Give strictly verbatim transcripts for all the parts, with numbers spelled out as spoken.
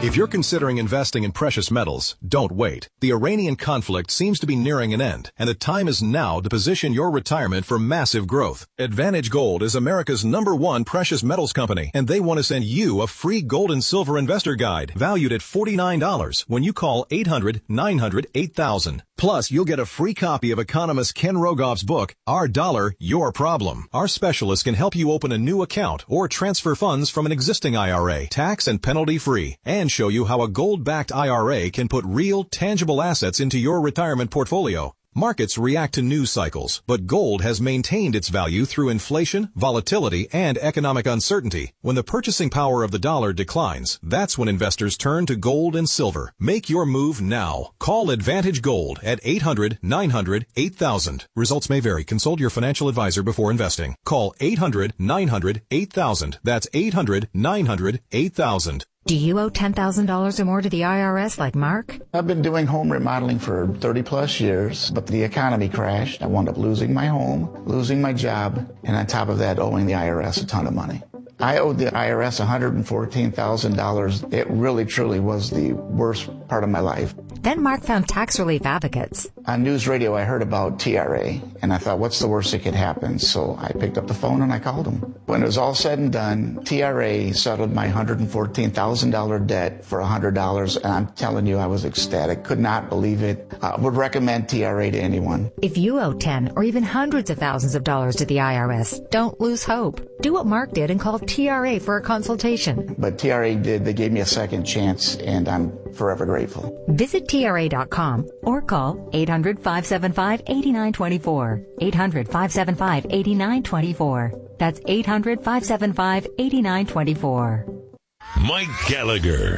If you're considering investing in precious metals, don't wait. The Iranian conflict seems to be nearing an end, and the time is now to position your retirement for massive growth. Advantage Gold is America's number one precious metals company, and they want to send you a free gold and silver investor guide valued at forty-nine dollars when you call eight hundred, nine hundred, eight thousand. Plus, you'll get a free copy of economist Ken Rogoff's book, Our Dollar, Your Problem. Our specialists can help you open a new account or transfer funds from an existing I R A, tax and penalty free, and show you how a gold-backed I R A can put real, tangible assets into your retirement portfolio. Markets react to news cycles, but gold has maintained its value through inflation, volatility, and economic uncertainty. When the purchasing power of the dollar declines, that's when investors turn to gold and silver. Make your move now. Call Advantage Gold at eight hundred, nine hundred, eight thousand. Results may vary. Consult your financial advisor before investing. Call eight hundred, nine hundred, eight thousand. That's eight hundred, nine hundred, eight thousand. Do you owe ten thousand dollars or more to the I R S like Mark? I've been doing home remodeling for thirty plus years, but the economy crashed. I wound up losing my home, losing my job, and on top of that, owing the I R S a ton of money. I owed the I R S one hundred fourteen thousand dollars. It really, truly was the worst part of my life. Then Mark found tax relief advocates. On news radio, I heard about T R A, and I thought, what's the worst that could happen? So I picked up the phone and I called them. When it was all said and done, T R A settled my one hundred fourteen thousand dollars debt for one hundred dollars, and I'm telling you, I was ecstatic. Could not believe it. I would recommend T R A to anyone. If you owe ten or even hundreds of thousands of dollars to the I R S, don't lose hope. Do what Mark did and call T R A for a consultation. But T R A did. They gave me a second chance, and I'm forever grateful. Visit T R A dot com or call eight hundred, five seven five, eight nine two four. eight hundred, five seven five, eight nine two four. That's eight hundred, five seven five, eight nine two four. Mike Gallagher.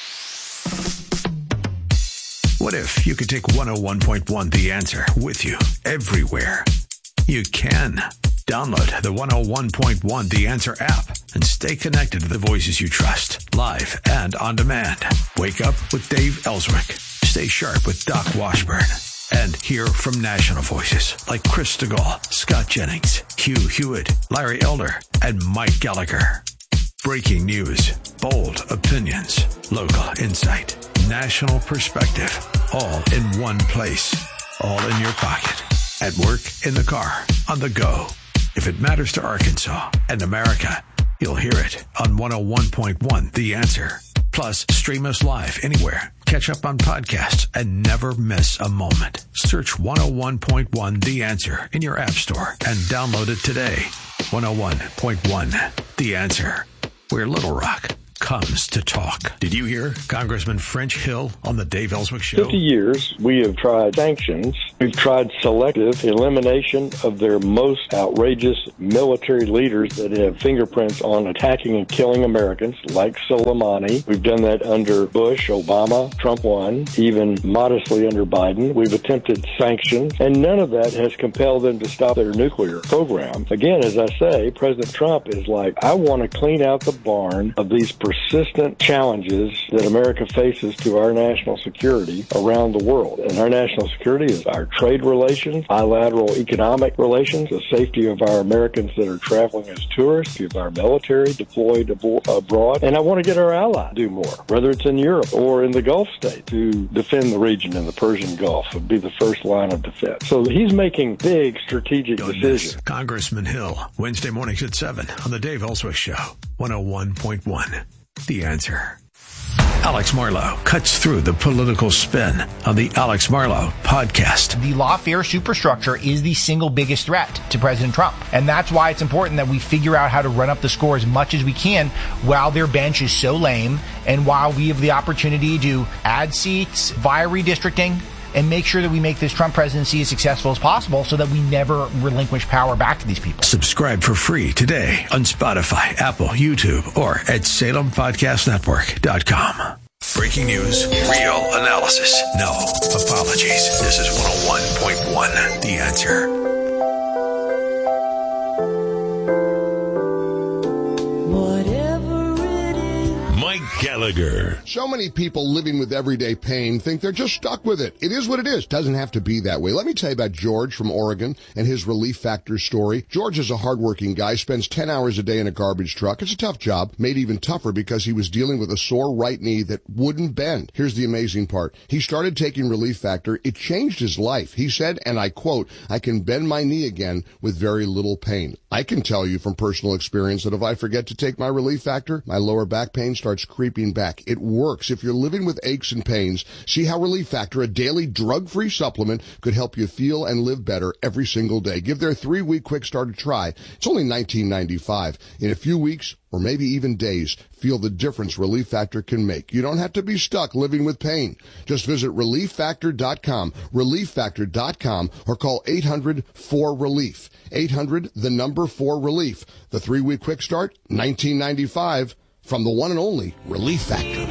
What if you could take one oh one point one The Answer with you everywhere? You can. Download the one oh one point one The Answer app and stay connected to the voices you trust, live and on demand. Wake up with Dave Ellswick. Stay sharp with Doc Washburn. And hear from national voices like Chris DeGaulle, Scott Jennings, Hugh Hewitt, Larry Elder, and Mike Gallagher. Breaking news, bold opinions, local insight, national perspective, all in one place, all in your pocket, at work, in the car, on the go. If it matters to Arkansas and America, you'll hear it on one oh one point one The Answer. Plus, stream us live anywhere. Catch up on podcasts and never miss a moment. Search one oh one point one The Answer in your app store and download it today. one oh one point one The Answer, where Little Rock comes to talk. Did you hear Congressman French Hill on the Dave Ellswick Show? fifty years, we have tried sanctions. We've tried selective elimination of their most outrageous military leaders that have fingerprints on attacking and killing Americans, like Soleimani. We've done that under Bush, Obama, Trump one, even modestly under Biden. We've attempted sanctions, and none of that has compelled them to stop their nuclear program. Again, as I say, President Trump is like, I want to clean out the barn of these persistent challenges that America faces to our national security around the world. And our national security is our trade relations, bilateral economic relations, the safety of our Americans that are traveling as tourists, of our military deployed abroad. And I want to get our allies to do more, whether it's in Europe or in the Gulf states, to defend the region in the Persian Gulf and be the first line of defense. So he's making big strategic Don't decisions. miss Congressman Hill, Wednesday mornings at seven on the Dave Ellswick Show, one oh one point one The Answer. Alex Marlow cuts through the political spin on the Alex Marlow podcast. The lawfare superstructure is the single biggest threat to President Trump. And that's why it's important that we figure out how to run up the score as much as we can while their bench is so lame and while we have the opportunity to add seats via redistricting and make sure that we make this Trump presidency as successful as possible so that we never relinquish power back to these people. Subscribe for free today on Spotify, Apple, YouTube, or at Salem Podcast Network dot com. Breaking news, real analysis, no apologies. This is one oh one point one The Answer. Mike Gallagher. So many people living with everyday pain think they're just stuck with it. It is what it is. Doesn't have to be that way. Let me tell you about George from Oregon and his Relief Factor story. George is a hardworking guy, spends ten hours a day in a garbage truck. It's a tough job, made even tougher because he was dealing with a sore right knee that wouldn't bend. Here's the amazing part. He started taking Relief Factor. It changed his life. He said, and I quote, "I can bend my knee again with very little pain." I can tell you from personal experience that if I forget to take my Relief Factor, my lower back pain starts creeping back. It works. If you're living with aches and pains, see how Relief Factor, a daily drug-free supplement, could help you feel and live better every single day. Give their three-week quick start a try. It's only nineteen ninety-five. In a few weeks, or maybe even days, feel the difference Relief Factor can make. You don't have to be stuck living with pain. Just visit relief factor dot com, relief factor dot com, or call eight hundred four relief. eight hundred, the number four relief. The three-week quick start, nineteen ninety-five, from the one and only Relief Factor.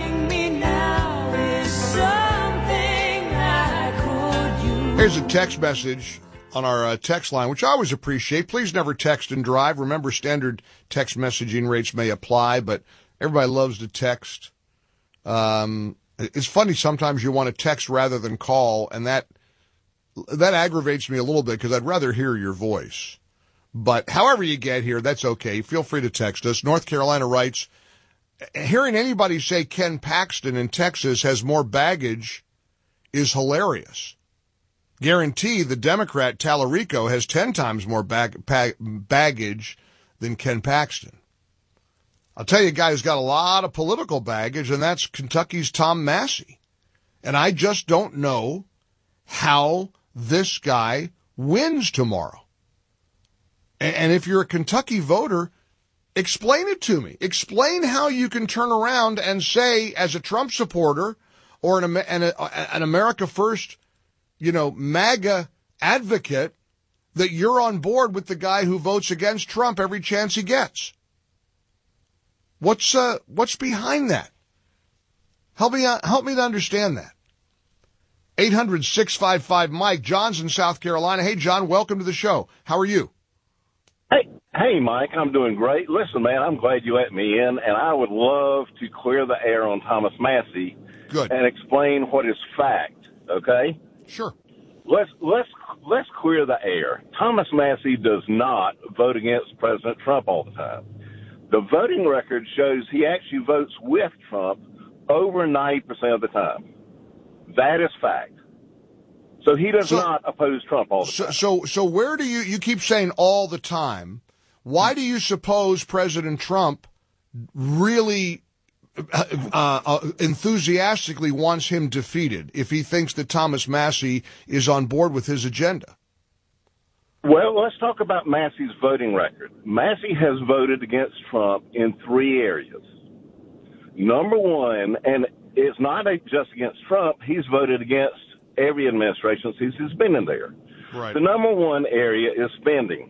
Here's a text message on our uh, text line, which I always appreciate. Please never text and drive. Remember, standard text messaging rates may apply, but everybody loves to text. Um, it's funny, sometimes you want to text rather than call, and that that aggravates me a little bit because I'd rather hear your voice. But however you get here, that's okay. Feel free to text us. North Carolina writes, hearing anybody say Ken Paxton in Texas has more baggage is hilarious. Guarantee the Democrat Tallarico has ten times more bag, bag, baggage than Ken Paxton. I'll tell you a guy who's got a lot of political baggage, and that's Kentucky's Tom Massey. And I just don't know how this guy wins tomorrow. And, and if you're a Kentucky voter, explain it to me. Explain how you can turn around and say, as a Trump supporter or an, an, an America First, you know, MAGA advocate, that you're on board with the guy who votes against Trump every chance he gets. What's uh, what's behind that? Help me uh, help me to understand that. eight hundred, six five five, Mike. John's in South Carolina. Hey, John, welcome to the show. How are you? Hey, hey, Mike. I'm doing great. Listen, man, I'm glad you let me in, and I would love to clear the air on Thomas Massey. Good. And explain what is fact. Okay. Sure. Let's let's let's clear the air. Thomas Massey does not vote against President Trump all the time. The voting record shows he actually votes with Trump over ninety percent of the time. That is fact. So he does so, not oppose Trump all the so, time. So, so where do you, you keep saying all the time, why do you suppose President Trump really uh, uh, enthusiastically wants him defeated if he thinks that Thomas Massey is on board with his agenda? Well, let's talk about Massey's voting record. Massey has voted against Trump in three areas. Number one, and it's not just against Trump, he's voted against every administration since he's been in there. Right. The number one area is spending.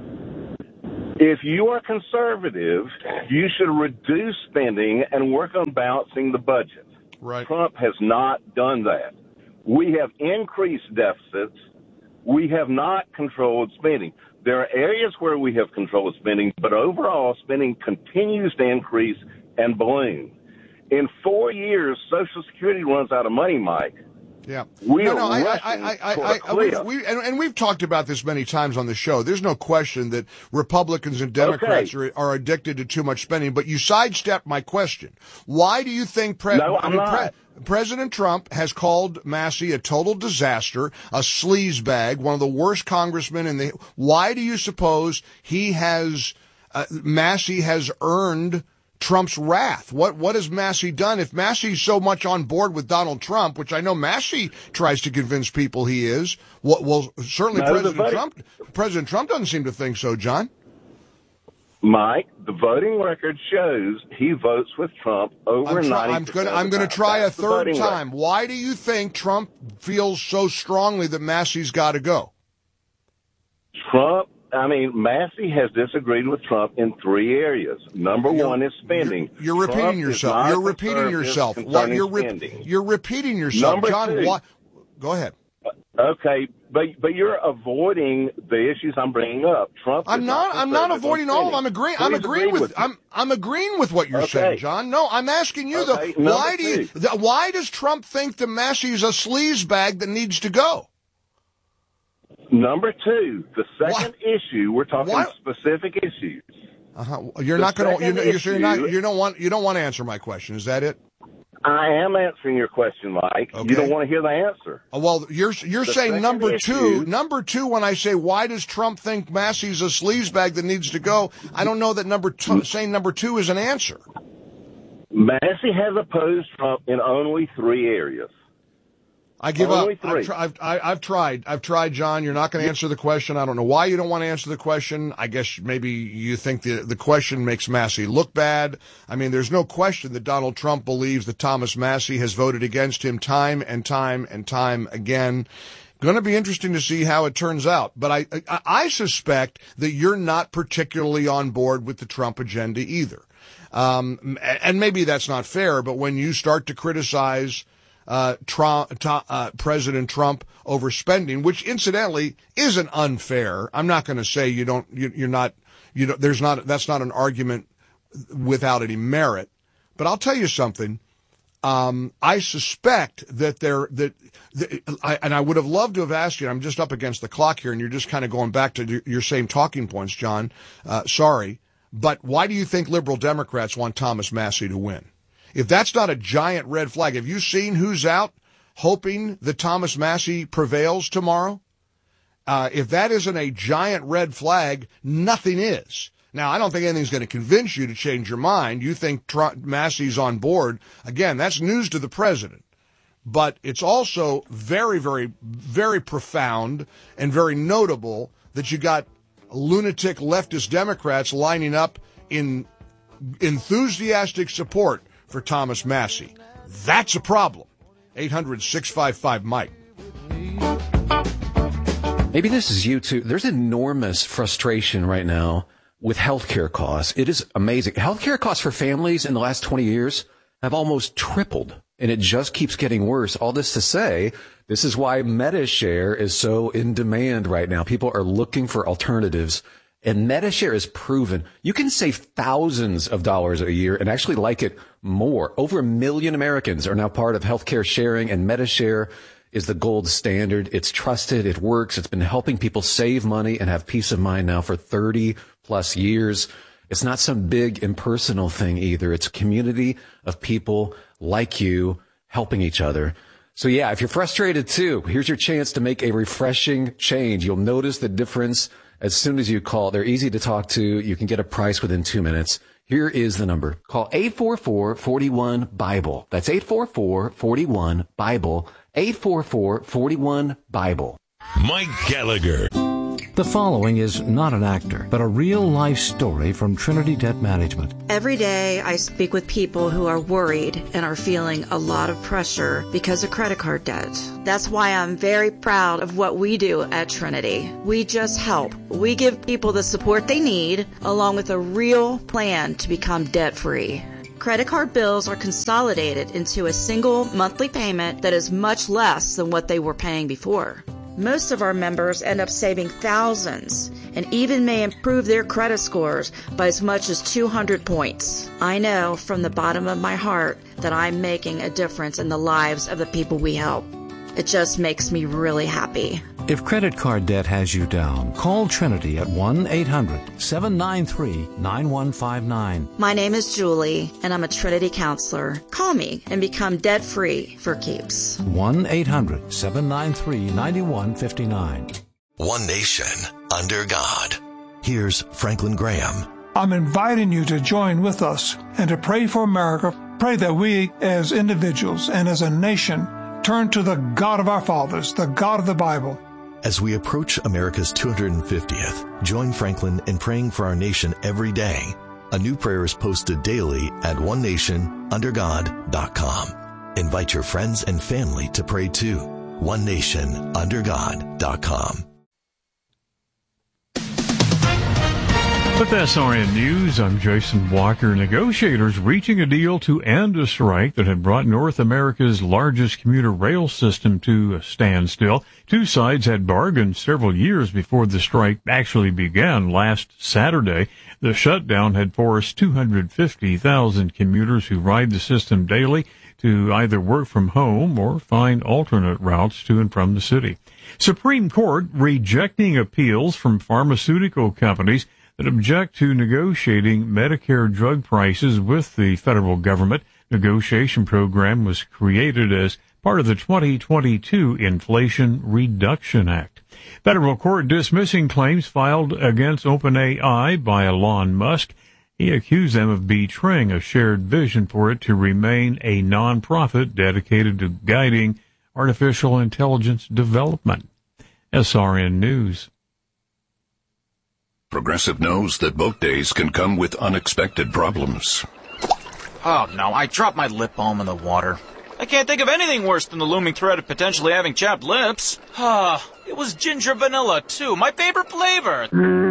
If you are conservative, you should reduce spending and work on balancing the budget. Right. Trump has not done that. We have increased deficits. We have not controlled spending. There are areas where we have controlled spending, but overall spending continues to increase and balloon. In four years, Social Security runs out of money, Mike. Yeah. We no, are no, I, rushing I, I, toward I, a cliff. we, we, and, and we've talked about this many times on the show. There's no question that Republicans and Democrats okay. are, are addicted to too much spending, but you sidestepped my question. Why do you think pre- no, I'm I mean, not. Pre- President Trump has called Massey a total disaster, a sleazebag, one of the worst congressmen in the... Why do you suppose he has... Uh, Massey has earned Trump's wrath? What what has Massey done? If Massey's so much on board with Donald Trump, which I know Massey tries to convince people he is, well, well certainly no, President Trump President Trump doesn't seem to think so, John. Mike, the voting record shows he votes with Trump over I'm try, ninety percent. I'm going to try That's a third time. Record. Why do you think Trump feels so strongly that Massey's got to go? Trump, I mean, Massey has disagreed with Trump in three areas. Number you're, one is spending. You're, you're repeating yourself. You're repeating yourself. What, you're, re- you're repeating yourself. Number John, two, what? Go ahead. Okay, But but you're avoiding the issues I'm bringing up. Trump. I'm not. I'm not avoiding all of them. I'm agreeing. I'm agreeing with. with I'm I'm agreeing with what you're okay. saying, John. No, I'm asking you okay. though. Number Why do you? The, why does Trump think the Massey's a sleaze bag that needs to go? Number two, the second what? issue. We're talking what? specific issues. Uh-huh. You're the not going to. You're, you're, issue, you're not. You don't want. You don't want to answer my question. Is that it? I am answering your question, Mike. Okay. You don't want to hear the answer. Oh, well, you're you're the saying number issue, two. Number two, when I say why does Trump think Massey's a sleaze bag that needs to go, I don't know that number two, saying number two is an answer. Massey has opposed Trump in only three areas. I give only up. Three. I've, I've, I've tried. I've tried, John. You're not going to answer the question. I don't know why you don't want to answer the question. I guess maybe you think the the question makes Massey look bad. I mean, there's no question that Donald Trump believes that Thomas Massey has voted against him time and time and time again. Going to be interesting to see how it turns out. But I, I, I suspect that you're not particularly on board with the Trump agenda either. Um, and maybe that's not fair, but when you start to criticize Uh, Trump, uh, President Trump overspending, which incidentally isn't unfair. I'm not going to say you don't, you, you're not, you know, there's not, that's not an argument without any merit. But I'll tell you something. Um, I suspect that there, that, that I, and I would have loved to have asked you, I'm just up against the clock here and you're just kind of going back to your same talking points, John. Uh, sorry. But why do you think liberal Democrats want Thomas Massey to win? If that's not a giant red flag, have you seen who's out hoping that Thomas Massey prevails tomorrow? Uh, if that isn't a giant red flag, nothing is. Now, I don't think anything's going to convince you to change your mind. You think Trump, Massey's on board. Again, that's news to the president. But it's also very, very, very profound and very notable that you got lunatic leftist Democrats lining up in enthusiastic support for Thomas Massey. That's a problem. eight hundred, six five five, Mike. Maybe this is you too. There's enormous frustration right now with healthcare costs. It is amazing. Healthcare costs for families in the last twenty years have almost tripled, and it just keeps getting worse. All this to say, this is why MediShare is so in demand right now. People are looking for alternatives. And MediShare is proven you can save thousands of dollars a year and actually like it more. Over a million Americans are now part of healthcare sharing, and MediShare is the gold standard. It's trusted. It works. It's been helping people save money and have peace of mind now for thirty plus years. It's not some big impersonal thing either. It's a community of people like you helping each other. So yeah, if you're frustrated too, here's your chance to make a refreshing change. You'll notice the difference as soon as you call. They're easy to talk to. You can get a price within two minutes. Here is the number. Call eight four four, four one, BIBLE. That's eight four four, four one, BIBLE. eight four four, four one, BIBLE. Mike Gallagher. The following is not an actor, but a real-life story from Trinity Debt Management. Every day I speak with people who are worried and are feeling a lot of pressure because of credit card debt. That's why I'm very proud of what we do at Trinity. We just help. We give people the support they need, along with a real plan to become debt-free. Credit card bills are consolidated into a single monthly payment that is much less than what they were paying before. Most of our members end up saving thousands and even may improve their credit scores by as much as two hundred points. I know from the bottom of my heart that I'm making a difference in the lives of the people we help. It just makes me really happy. If credit card debt has you down, call Trinity at one eight hundred, seven nine three, nine one five nine. My name is Julie, and I'm a Trinity counselor. Call me and become debt-free for keeps. one eight hundred, seven nine three, nine one five nine. One nation under God. Here's Franklin Graham. I'm inviting you to join with us and to pray for America. Pray that we as individuals and as a nation turn to the God of our fathers, the God of the Bible. As we approach America's two hundred fiftieth, join Franklin in praying for our nation every day. A new prayer is posted daily at one nation under god dot com. Invite your friends and family to pray too. one nation under god dot com. With S R N News, I'm Jason Walker. Negotiators reaching a deal to end a strike that had brought North America's largest commuter rail system to a standstill. Two sides had bargained several years before the strike actually began last Saturday. The shutdown had forced two hundred fifty thousand commuters who ride the system daily to either work from home or find alternate routes to and from the city. Supreme Court rejecting appeals from pharmaceutical companies that object to negotiating Medicare drug prices with the federal government. Negotiation program was created as part of the twenty twenty-two Inflation Reduction Act. Federal court dismissing claims filed against OpenAI by Elon Musk. He accused them of betraying a shared vision for it to remain a nonprofit dedicated to guiding artificial intelligence development. S R N News. Progressive knows that boat days can come with unexpected problems. Oh no, I dropped my lip balm in the water. I can't think of anything worse than the looming threat of potentially having chapped lips. Ah, it was ginger vanilla too, my favorite flavor.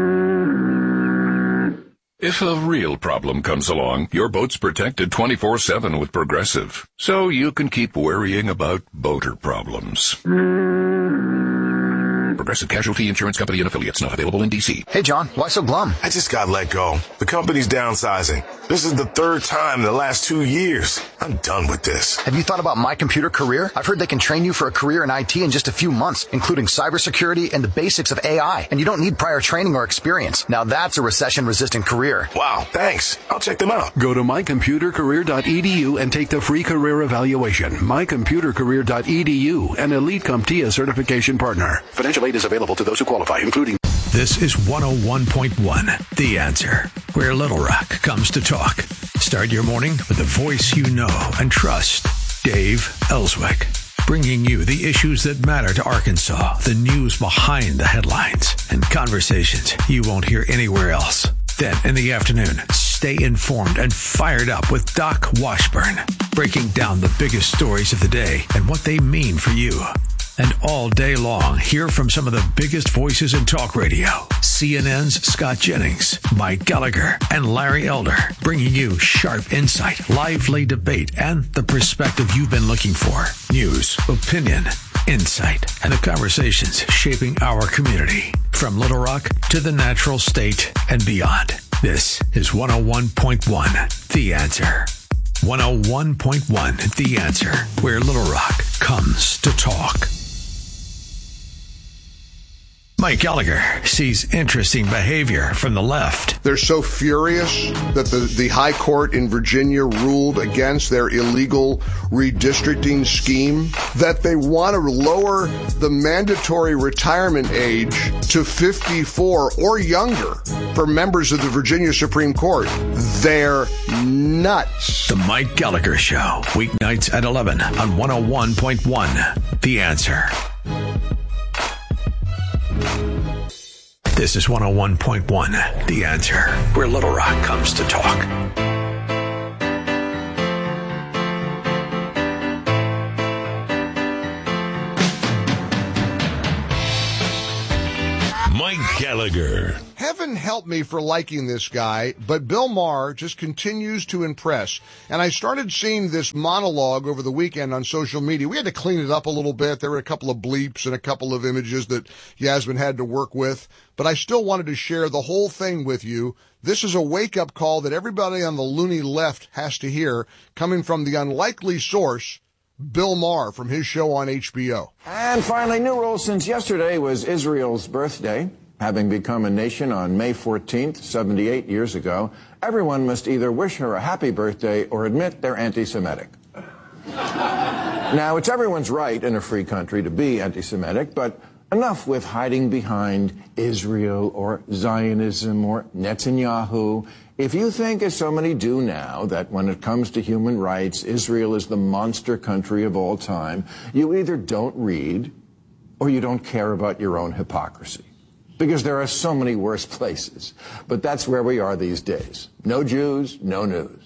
If a real problem comes along, your boat's protected twenty-four seven with Progressive, so you can keep worrying about boater problems. Progressive Casualty Insurance Company and Affiliates, not available in D C. Hey, John, why so glum? I just got let go. The company's downsizing. This is the third time in the last two years. I'm done with this. Have you thought about My Computer Career? I've heard they can train you for a career in I T in just a few months, including cybersecurity and the basics of A I. And you don't need prior training or experience. Now that's a recession-resistant career. Wow, thanks. I'll check them out. Go to my computer career dot e d u and take the free career evaluation. my computer career dot e d u, an Elite CompTIA certification partner. Financial aid is available to those who qualify, including... This is one oh one point one, The Answer, where Little Rock comes to talk. Start your morning with the voice you know and trust, Dave Ellswick, bringing you the issues that matter to Arkansas, the news behind the headlines, and conversations you won't hear anywhere else. Then in the afternoon, stay informed and fired up with Doc Washburn, breaking down the biggest stories of the day and what they mean for you. And all day long, hear from some of the biggest voices in talk radio. C N N's Scott Jennings, Mike Gallagher, and Larry Elder, bringing you sharp insight, lively debate, and the perspective you've been looking for. News, opinion, insight, and the conversations shaping our community. From Little Rock to the Natural State and beyond. This is one oh one point one, The Answer. one oh one point one, The Answer, where Little Rock comes to talk. Mike Gallagher sees interesting behavior from the left. They're so furious that the, the High Court in Virginia ruled against their illegal redistricting scheme that they want to lower the mandatory retirement age to fifty-four or younger for members of the Virginia Supreme Court. They're nuts. The Mike Gallagher Show, weeknights at eleven on one oh one point one, The Answer. This is one oh one point one, The Answer, where Little Rock comes to talk. Mike Gallagher. Heaven help me for liking this guy, but Bill Maher just continues to impress. And I started seeing this monologue over the weekend on social media. We had to clean it up a little bit. There were a couple of bleeps and a couple of images that Yasmin had to work with. But I still wanted to share the whole thing with you. This is a wake-up call that everybody on the loony left has to hear, coming from the unlikely source, Bill Maher, from his show on H B O. And finally, new rules since yesterday was Israel's birthday. Having become a nation on May fourteenth, seventy-eight years ago, everyone must either wish her a happy birthday or admit they're anti-Semitic. Now, it's everyone's right in a free country to be anti-Semitic, but enough with hiding behind Israel or Zionism or Netanyahu. If you think, as so many do now, that when it comes to human rights, Israel is the monster country of all time, you either don't read or you don't care about your own hypocrisy. Because there are so many worse places. But that's where we are these days. No Jews, no news.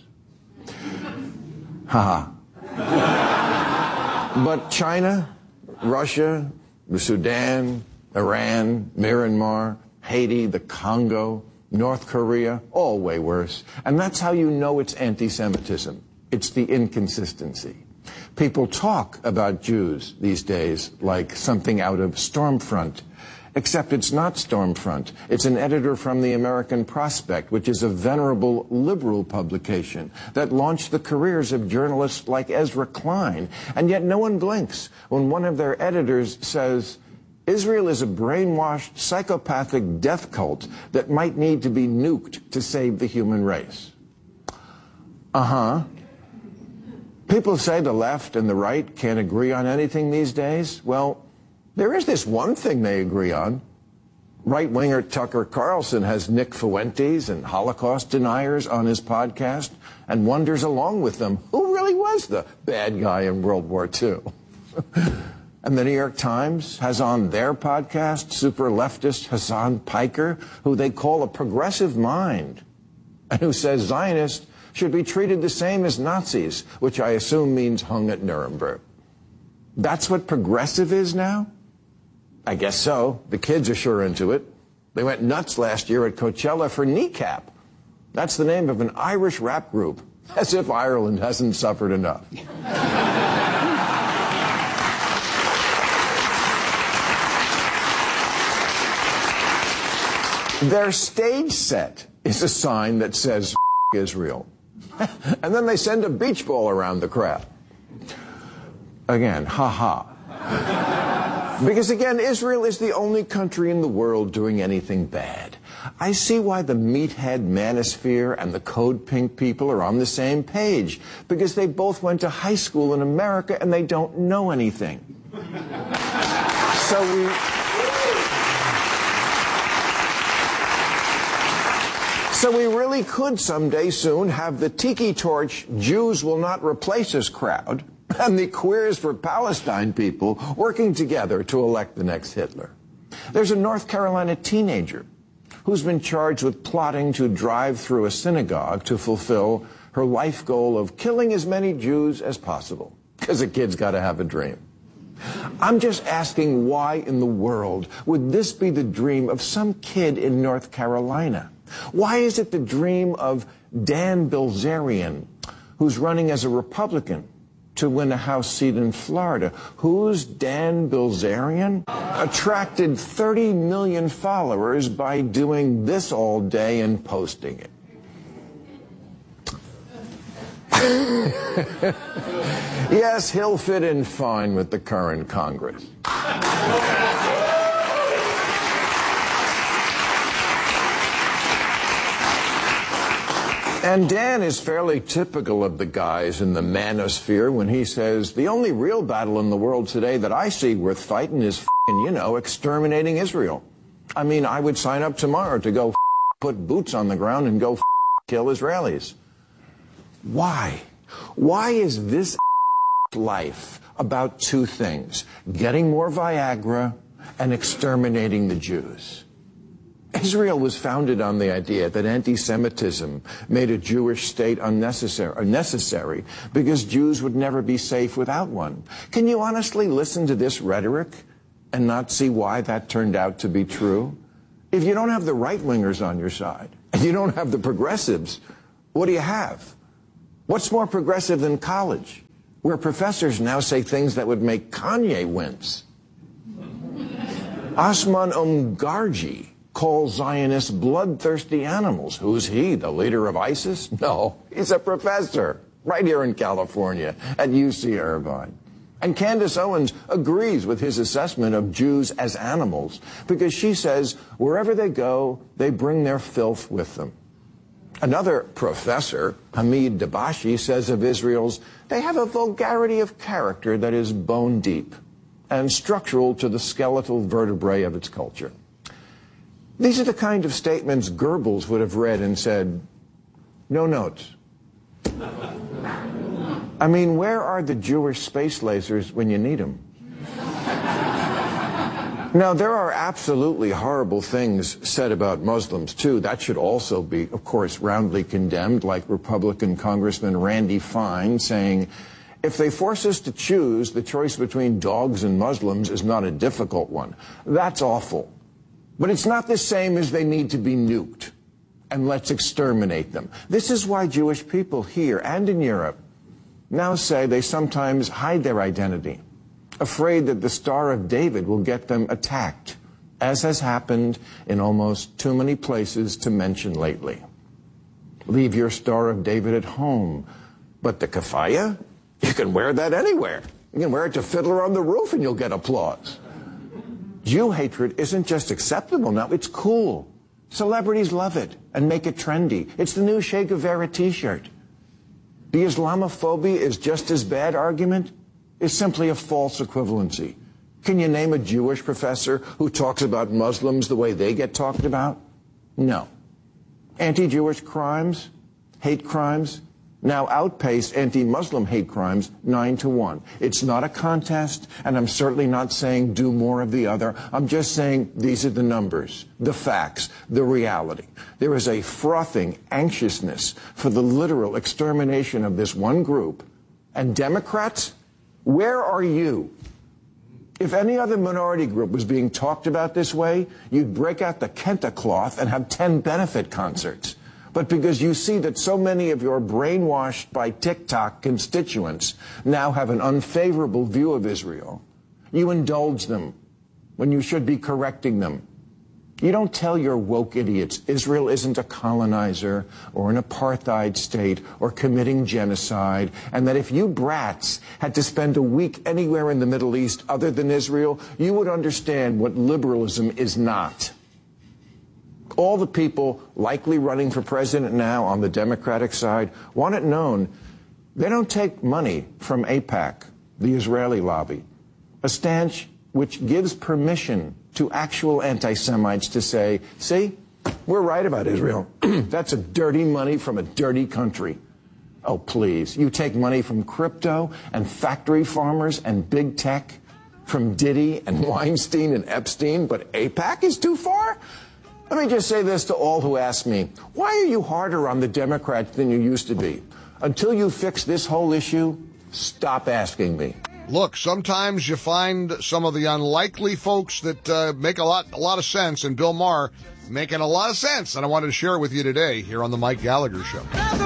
Ha ha. But China, Russia, the Sudan, Iran, Myanmar, Haiti, the Congo, North Korea, all way worse. And that's how you know it's anti-Semitism. It's the inconsistency. People talk about Jews these days like something out of Stormfront, except it's not Stormfront. It's an editor from the American Prospect, which is a venerable liberal publication that launched the careers of journalists like Ezra Klein. And yet no one blinks when one of their editors says, Israel is a brainwashed, psychopathic death cult that might need to be nuked to save the human race. Uh-huh. People say the left and the right can't agree on anything these days. Well, there is this one thing they agree on. Right-winger Tucker Carlson has Nick Fuentes and Holocaust deniers on his podcast and wonders along with them who really was the bad guy in World War Two. And the New York Times has on their podcast super leftist Hassan Piker, who they call a progressive mind, and who says Zionists should be treated the same as Nazis, which I assume means hung at Nuremberg. That's what progressive is now? I guess so. The kids are sure into it. They went nuts last year at Coachella for Kneecap. That's the name of an Irish rap group, as if Ireland hasn't suffered enough. Their stage set is a sign that says F*** Israel. And then they send a beach ball around the crowd. Again, ha-ha. Because again, Israel is the only country in the world doing anything bad. I see why the meathead manosphere and the Code Pink people are on the same page. Because they both went to high school in America and they don't know anything. So we... So we really could someday soon have the Tiki Torch Jews will not replace us crowd and the Queers for Palestine people working together to elect the next Hitler. There's a North Carolina teenager who's been charged with plotting to drive through a synagogue to fulfill her life goal of killing as many Jews as possible, because a kid's got to have a dream. I'm just asking, why in the world would this be the dream of some kid in North Carolina? Why is it the dream of Dan Bilzerian, who's running as a Republican to win a House seat in Florida? Who's Dan Bilzerian? Attracted thirty million followers by doing this all day and posting it. Yes, he'll fit in fine with the current Congress. And Dan is fairly typical of the guys in the manosphere when he says, the only real battle in the world today that I see worth fighting is f***ing, you know, exterminating Israel. I mean, I would sign up tomorrow to go f*** put boots on the ground and go f*** kill Israelis. Why? Why is this life about two things? Getting more Viagra and exterminating the Jews. Israel was founded on the idea that anti-Semitism made a Jewish state unnecessary, unnecessary because Jews would never be safe without one. Can you honestly listen to this rhetoric and not see why that turned out to be true? If you don't have the right-wingers on your side, and you don't have the progressives, what do you have? What's more progressive than college, where professors now say things that would make Kanye wince? Osman Omgarji calls Zionists bloodthirsty animals. Who's he, the leader of ISIS? No, he's a professor right here in California at U C Irvine. And Candace Owens agrees with his assessment of Jews as animals because she says wherever they go, they bring their filth with them. Another professor, Hamid Dabashi, says of Israel's, they have a vulgarity of character that is bone deep and structural to the skeletal vertebrae of its culture. These are the kind of statements Goebbels would have read and said, no notes. I mean, where are the Jewish space lasers when you need them? Now, there are absolutely horrible things said about Muslims, too. That should also be, of course, roundly condemned, like Republican Congressman Randy Fine saying, if they force us to choose, the choice between dogs and Muslims is not a difficult one. That's awful. But it's not the same as they need to be nuked. and let's exterminate them. This is why Jewish people here and in Europe now say they sometimes hide their identity, afraid that the Star of David will get them attacked, as has happened in almost too many places to mention lately. Leave your Star of David at home, but the keffiyeh, you can wear that anywhere. You can wear it to Fiddler on the Roof and you'll get applause. Jew hatred isn't just acceptable now, it's cool. Celebrities love it and make it trendy. It's the new Che Guevara t-shirt. The Islamophobia is just as bad argument is simply a false equivalency. Can you name a Jewish professor who talks about Muslims the way they get talked about? No. Anti-Jewish crimes, hate crimes, now outpace anti-Muslim hate crimes nine to one. It's not a contest, and I'm certainly not saying do more of the other. I'm just saying these are the numbers, the facts, the reality. There is a frothing anxiousness for the literal extermination of this one group. And Democrats, where are you? If any other minority group was being talked about this way, you'd break out the kente cloth and have ten benefit concerts. But because you see that so many of your brainwashed by TikTok constituents now have an unfavorable view of Israel, you indulge them when you should be correcting them. You don't tell your woke idiots Israel isn't a colonizer or an apartheid state or committing genocide, and that if you brats had to spend a week anywhere in the Middle East other than Israel, you would understand what liberalism is not. All the people likely running for president now on the Democratic side want it known they don't take money from AIPAC, the Israeli lobby, a stance which gives permission to actual anti-Semites to say, see, we're right about Israel. That's a dirty money from a dirty country. Oh, please. You take money from crypto and factory farmers and big tech, from Diddy and Weinstein and Epstein, but AIPAC is too far? Let me just say this to all who ask me, why are you harder on the Democrats than you used to be? Until you fix this whole issue, stop asking me. Look, sometimes you find some of the unlikely folks that uh, make a lot, a lot of sense, and Bill Maher making a lot of sense, and I wanted to share it with you today here on the Mike Gallagher Show.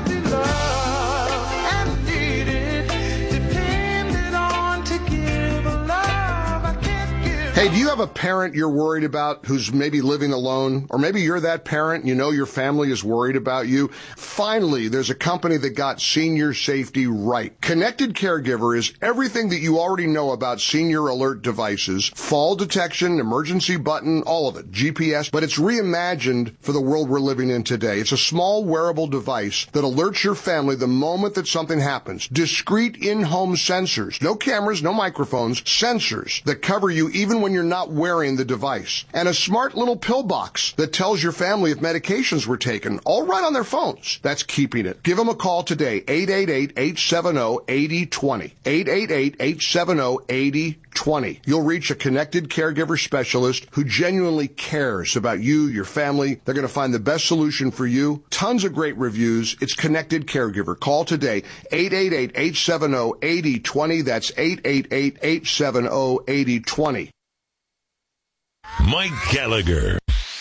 Hey, do you have a parent you're worried about who's maybe living alone? Or maybe you're that parent, you know your family is worried about you. Finally, there's a company that got senior safety right. Connected Caregiver is everything that you already know about senior alert devices, fall detection, emergency button, all of it, G P S, but it's reimagined for the world we're living in today. It's a small wearable device that alerts your family the moment that something happens. Discrete in-home sensors, no cameras, no microphones, sensors that cover you even when you're not wearing the device. And a smart little pill box that tells your family if medications were taken, all right on their phones. That's keeping it. Give them a call today, eight eight eight, eight seven zero, eight zero two zero, eight eight eight, eight seven zero, eight zero two zero. You'll reach a Connected Caregiver specialist who genuinely cares about you, your family. They're going to find the best solution for you. Tons of great reviews. It's Connected Caregiver. Call today, eight eight eight, eight seven zero, eight zero two zero. That's eight eight eight, eight seven zero, eight zero two zero. Mike Gallagher.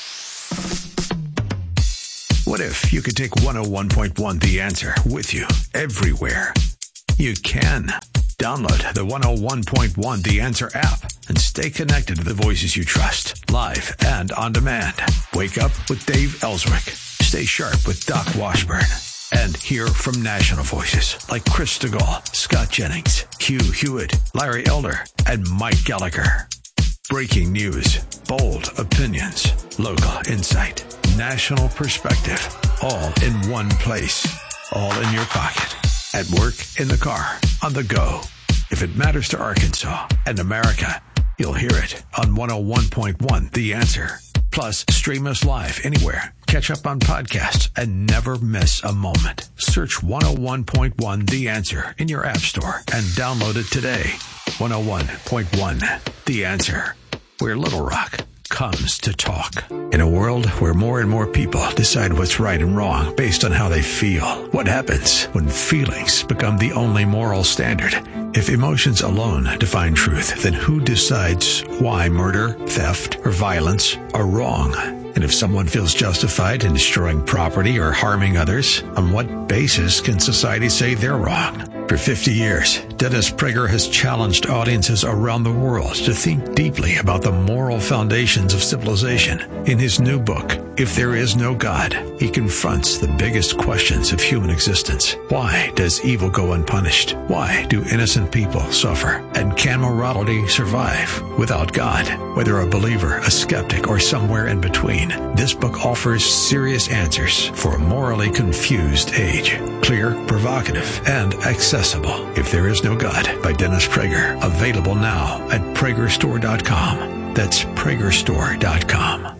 What if you could take one oh one point one The Answer with you everywhere? You can. Download the one oh one point one The Answer app and stay connected to the voices you trust, live and on demand. Wake up with Dave Ellswick. Stay sharp with Doc Washburn. And hear from national voices like Chris DeGaulle, Scott Jennings, Hugh Hewitt, Larry Elder, and Mike Gallagher. Breaking news, bold opinions, local insight, national perspective, all in one place, all in your pocket, at work, in the car, on the go. If it matters to Arkansas and America, you'll hear it on one oh one point one The Answer. Plus, stream us live anywhere. Catch up on podcasts and never miss a moment. Search one oh one point one The Answer in your app store and download it today. one oh one point one The Answer, where Little Rock comes to talk. In a world where more and more people decide what's right and wrong based on how they feel, what happens when feelings become the only moral standard? If emotions alone define truth, then who decides why murder, theft, or violence are wrong? And if someone feels justified in destroying property or harming others, on what basis can society say they're wrong? For fifty years, Dennis Prager has challenged audiences around the world to think deeply about the moral foundations of civilization. In his new book, If There Is No God, he confronts the biggest questions of human existence. Why does evil go unpunished? Why do innocent people suffer? And can morality survive without God? Whether a believer, a skeptic, or somewhere in between, this book offers serious answers for a morally confused age. Clear, provocative, and accessible. If There Is No God by Dennis Prager. Available now at Prager Store dot com. That's Prager Store dot com.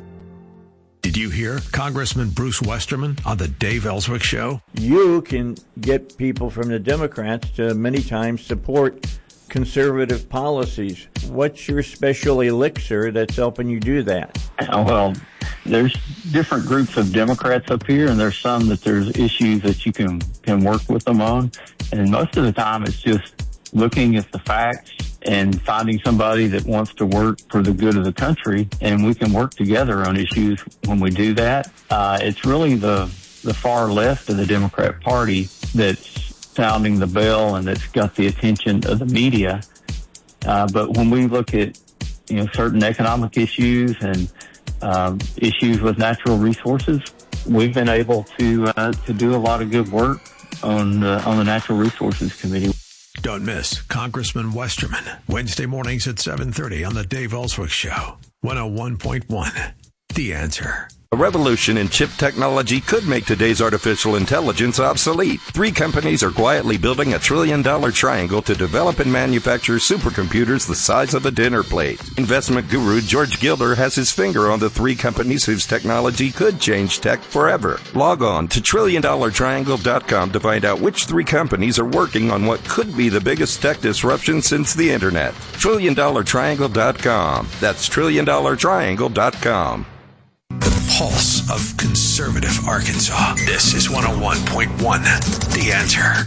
Did you hear Congressman Bruce Westerman on the Dave Ellswick Show? You can get people from the Democrats to many times support conservative policies. What's your special elixir that's helping you do that? Well, there's different groups of Democrats up here, and there's some that there's issues that you can, can work with them on. And most of the time it's just looking at the facts and finding somebody that wants to work for the good of the country, and we can work together on issues when we do that. Uh, it's really the, the far left of the Democrat Party that's sounding the bell and that's got the attention of the media. Uh, but when we look at, you know, certain economic issues and um, issues with natural resources, we've been able to uh, to do a lot of good work on uh, on the Natural Resources Committee. Don't miss Congressman Westerman, Wednesday mornings at seven thirty on the Dave Ellswick Show, one oh one point one, The Answer. A revolution in chip technology could make today's artificial intelligence obsolete. Three companies are quietly building a trillion-dollar triangle to develop and manufacture supercomputers the size of a dinner plate. Investment guru George Gilder has his finger on the three companies whose technology could change tech forever. Log on to trillion dollar triangle dot com to find out which three companies are working on what could be the biggest tech disruption since the Internet. trillion dollar triangle dot com. That's trillion dollar triangle dot com. Pulse of conservative Arkansas. This is one oh one point one, The Answer.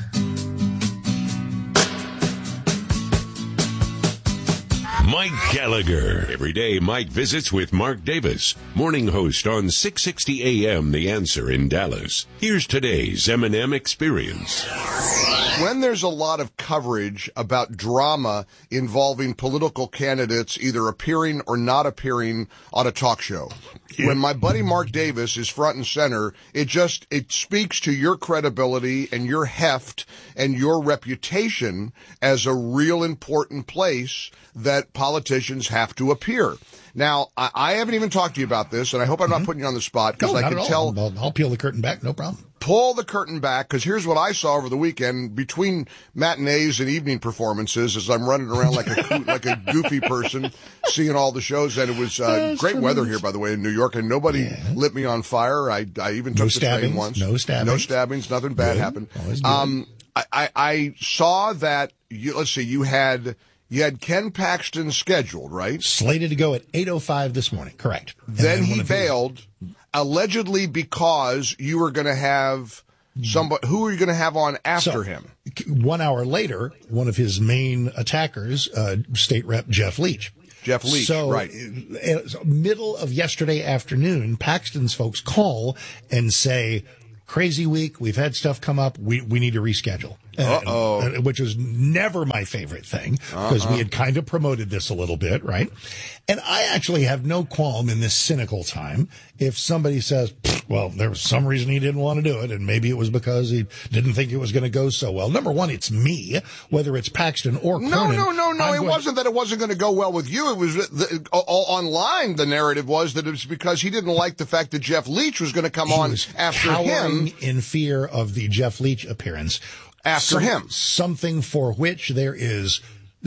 Mike Gallagher. Every day, Mike visits with Mark Davis, morning host on six sixty A M The Answer in Dallas. Here's today's M and M Experience. When there's a lot of coverage about drama involving political candidates either appearing or not appearing on a talk show, yeah. When my buddy Mark Davis is front and center, it just, it speaks to your credibility and your heft and your reputation as a real important place that politicians have to appear. Now, I, I haven't even talked to you about this, and I hope I'm mm-hmm. not putting you on the spot, because no, I can tell. I'll, I'll peel the curtain back, no problem. Pull the curtain back, because here's what I saw over the weekend between matinees and evening performances as I'm running around like a like a goofy person, seeing all the shows. And it was uh, great weather here, by the way, in New York, and nobody yeah. lit me on fire. I, I even took no the stabbings, train once. No stabbings. No stabbings. Nothing bad good. happened. Um, I, I, I saw that, you, let's see, you had... You had Ken Paxton scheduled, right? Slated to go at eight oh five this morning, correct. And then, then he bailed, his... allegedly because you were going to have somebody, who were you going to have on after so, him? One hour later, one of his main attackers, uh, State Rep Jeff Leach. Jeff Leach, so, right. Uh, middle of yesterday afternoon, Paxton's folks call and say, crazy week, we've had stuff come up, we, we need to reschedule. Uh-oh. Uh, which was never my favorite thing, because uh-uh. we had kind of promoted this a little bit, right? And I actually have no qualm in this cynical time if somebody says, well, there was some reason he didn't want to do it, and maybe it was because he didn't think it was going to go so well. Number one, it's me, whether it's Paxton or Cronin. No, no, no, no, I'm it going... wasn't that it wasn't going to go well with you. It was the, uh, online, the narrative was that it was because he didn't like the fact that Jeff Leach was going to come he on was after cowering him. in fear of the Jeff Leach appearance. After Some, him. Something for which there is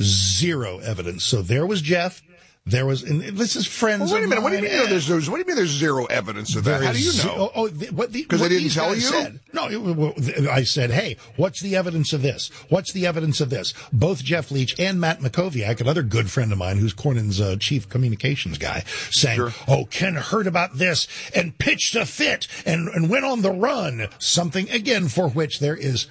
zero evidence. So there was Jeff. There was, and this is friends. Well, wait a minute. Of what do you mine. mean? There's, there's, what do you mean? There's zero evidence of that? How do you know? Oh, oh the, what the? Because they didn't tell you. Said. No, it, I said, hey, what's the evidence of this? What's the evidence of this? Both Jeff Leach and Matt Makoviak, another good friend of mine, who's Cornyn's uh, chief communications guy, saying, sure. "Oh, Ken heard about this and pitched a fit and and went on the run." Something again for which there is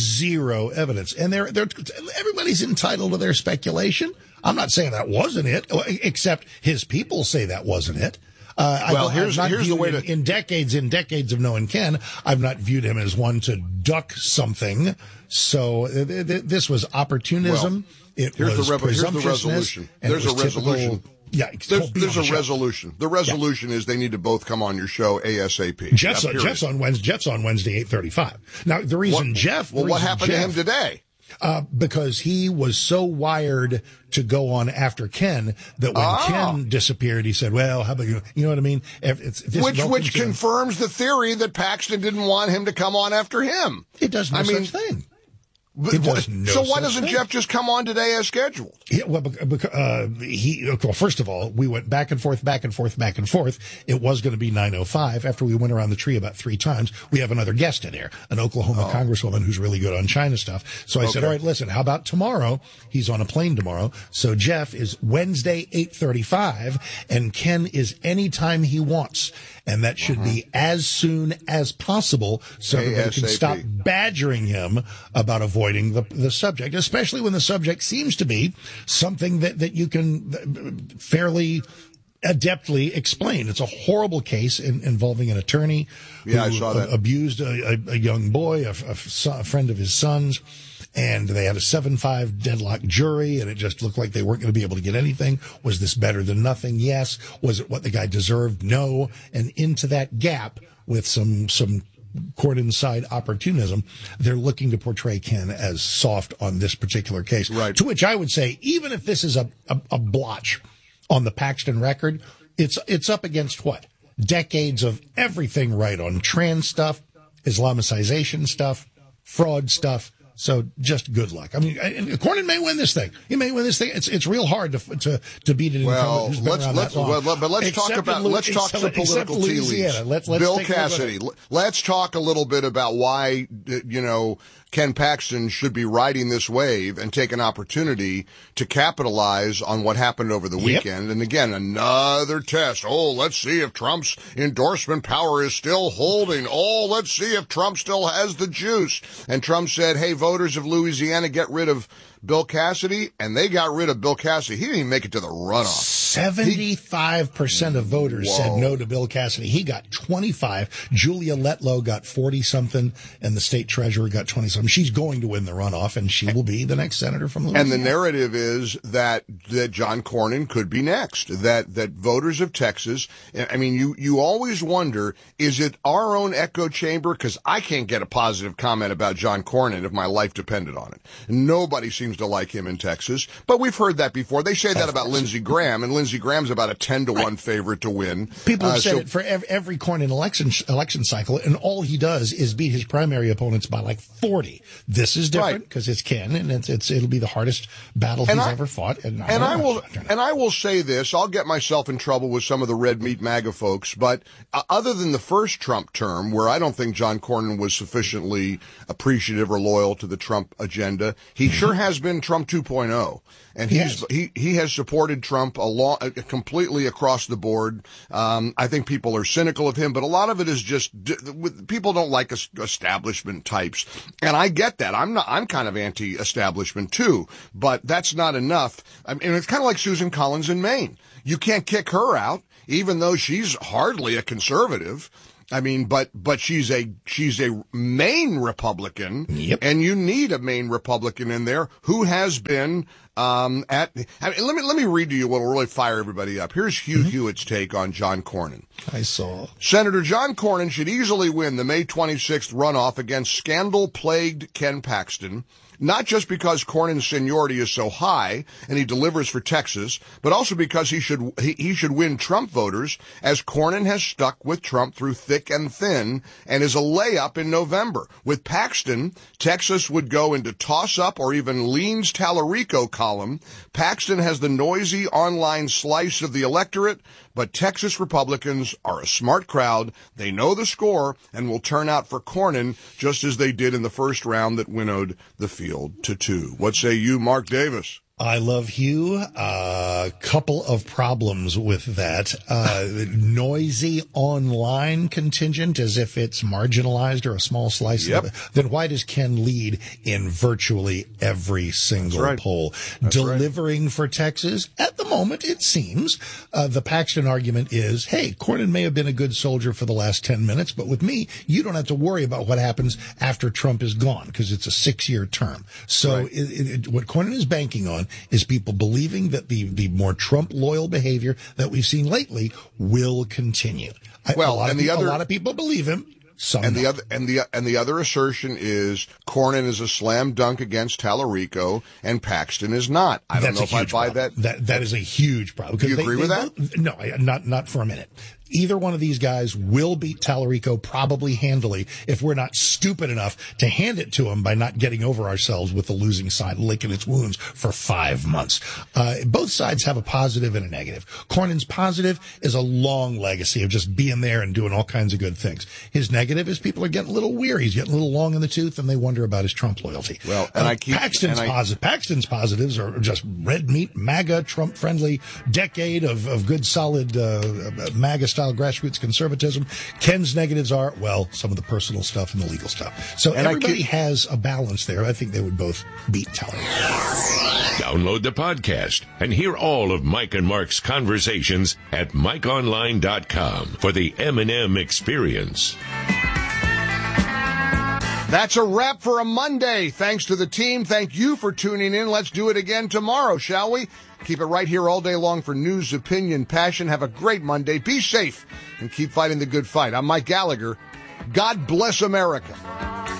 zero evidence, and they're, they're, everybody's entitled to their speculation. I'm not saying that wasn't it, except his people say that wasn't it. Uh, well, I, here's, I've not here's the way in, to... in decades, in decades of knowing Ken, I've not viewed him as one to duck something. So uh, th- th- this was opportunism. Well, it here's was the, re- here's the presumptuousness. resolution. and There's it a was typical- resolution. Yeah, there's, there's on a the resolution. The resolution yeah. is they need to both come on your show ASAP. Jeff's, yeah, on, Jeff's on Wednesday. Jeff's on Wednesday, eight thirty-five. Now, the reason what, Jeff. Well, what happened Jeff, to him today? Uh, because he was so wired to go on after Ken that when oh. Ken disappeared, he said, "Well, how about you? You know what I mean?" If it's, if which which confirms the theory that Paxton didn't want him to come on after him. It does no I mean, such thing. But, no so why doesn't thing. Jeff just come on today as scheduled? Yeah, well, uh, he well, first of all, we went back and forth, back and forth, back and forth. It was going to be nine oh five. After we went around the tree about three times, we have another guest in here, an Oklahoma oh. congresswoman who's really good on China stuff. So I okay. said, all right, listen, how about tomorrow? He's on a plane tomorrow. So Jeff is Wednesday, eight thirty-five, and Ken is anytime he wants. And that should uh-huh. be as soon as possible so everybody can stop badgering him about avoiding the, the subject, especially when the subject seems to be something that, that you can fairly adeptly explain. It's a horrible case in, involving an attorney yeah, who I saw that. abused a, a, a young boy, a, a, a friend of his son's. And they had a seven five deadlock jury, and it just looked like they weren't going to be able to get anything. Was this better than nothing? Yes. Was it what the guy deserved? No. And into that gap with some some court inside opportunism, they're looking to portray Ken as soft on this particular case. Right. To which I would say, even if this is a, a, a blotch on the Paxton record, it's it's up against what? Decades of everything right on trans stuff, Islamicization stuff, fraud stuff. So just good luck. I mean, Cornyn may win this thing. He may win this thing. It's it's real hard to to to beat an well, incumbent who's been let's, around let's, that long. Well, but let's except talk about Lu- let's talk except, some political tea leaves. Let's, let's Bill Cassidy. Let's talk a little bit about why you know Ken Paxton should be riding this wave and take an opportunity to capitalize on what happened over the weekend. Yep. And again, another test. Oh, let's see if Trump's endorsement power is still holding. Oh, let's see if Trump still has the juice. And Trump said, hey, voters of Louisiana, get rid of Bill Cassidy, and they got rid of Bill Cassidy. He didn't even make it to the runoff. seventy-five percent of voters Whoa. said no to Bill Cassidy. He got twenty-five. Julia Letlow got forty-something, and the state treasurer got twenty-something. She's going to win the runoff, and she will be the next senator from Louisiana. And the narrative is that that John Cornyn could be next, that that voters of Texas, I mean, you, you always wonder, is it our own echo chamber? Because I can't get a positive comment about John Cornyn if my life depended on it. Nobody seems to like him in Texas, but we've heard that before. They say that about Lindsey Graham, and Lindsey Graham's about a ten to one favorite to win. People have uh, said so, it for every, every Cornyn election election cycle, and all he does is beat his primary opponents by like forty. This is different because right. it's Ken, and it's, it's it'll be the hardest battle he's I, ever fought. And, and I, I will and I will say this: I'll get myself in trouble with some of the red meat MAGA folks, but uh, other than the first Trump term, where I don't think John Cornyn was sufficiently appreciative or loyal to the Trump agenda, he sure has been Trump two point oh, and he's, yes. he he has supported Trump a lot, uh, completely across the board. Um, I think people are cynical of him, but a lot of it is just people don't like establishment types, and I get that. I'm not. I'm kind of anti-establishment too, but that's not enough. I mean, it's kind of like Susan Collins in Maine. You can't kick her out, even though she's hardly a conservative. I mean, but, but she's a, she's a Maine Republican. Yep. And you need a Maine Republican in there who has been, um, at, I mean, let me, let me read to you what will really fire everybody up. Here's Hugh mm-hmm. Hewitt's take on John Cornyn. I saw. Senator John Cornyn should easily win the May twenty-sixth runoff against scandal-plagued Ken Paxton. Not just because Cornyn's seniority is so high and he delivers for Texas, but also because he should he, he should win Trump voters, as Cornyn has stuck with Trump through thick and thin and is a layup in November. With Paxton, Texas would go into toss-up or even leans Tallarico column. Paxton has the noisy online slice of the electorate, but Texas Republicans are a smart crowd. They know the score and will turn out for Cornyn just as they did in the first round that winnowed the field to two. What say you, Mark Davis? I love Hugh. A uh, couple of problems with that. Uh, noisy online contingent, as if it's marginalized or a small slice Yep. of it. Then why does Ken lead in virtually every single right. poll? That's Delivering right. for Texas? At the moment, it seems. Uh, the Paxton argument is, hey, Cornyn may have been a good soldier for the last ten minutes, but with me, you don't have to worry about what happens after Trump is gone, because it's a six-year term. So Right. it, it, what Cornyn is banking on is people believing that the, the more Trump-loyal behavior that we've seen lately will continue. I, Well, a lot and of the people, other- a lot of people believe him. Some And the don't. other and the and the other assertion is Cornyn is a slam dunk against Tallarico and Paxton is not. I don't That's know a if I huge buy problem. that. That that is a huge problem. Do you Because agree they- with they that? both- no, I- not not for a minute. Either one of these guys will beat Tallarico probably handily if we're not stupid enough to hand it to him by not getting over ourselves with the losing side licking its wounds for five months. Uh, both sides have a positive and a negative. Cornyn's positive is a long legacy of just being there and doing all kinds of good things. His negative is people are getting a little weary. He's getting a little long in the tooth and they wonder about his Trump loyalty. Well, and Uh, I keep Paxton's and I, positive. Paxton's positives are just red meat, MAGA, Trump-friendly decade of, of good, solid uh, MAGA-style grassroots conservatism. Ken's negatives are, well, some of the personal stuff and the legal stuff. So And I everybody keep- has a balance there. I think they would both beat Tallarico. Download the podcast and hear all of Mike and Mark's conversations at mike online dot com for the M and M experience. That's a wrap for a Monday. Thanks to the team. Thank you for tuning in. Let's do it again tomorrow, shall we? Keep it right here all day long for news, opinion, passion. Have a great Monday. Be safe and keep fighting the good fight. I'm Mike Gallagher. God bless America.